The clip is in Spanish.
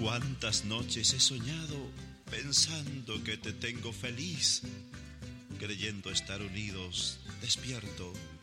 Cuántas noches he soñado pensando que te tengo feliz, creyendo estar unidos, despierto